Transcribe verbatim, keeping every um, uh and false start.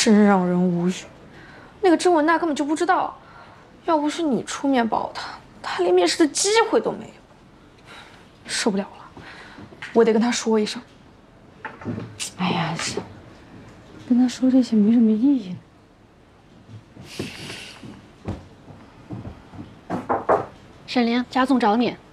真让人无语。那个甄文娜根本就不知道，要不是你出面保他，他连面试的机会都没有。受不了了，我得跟他说一声。 哎呀，跟他说这些没什么意义。 沈凌，贾总找你。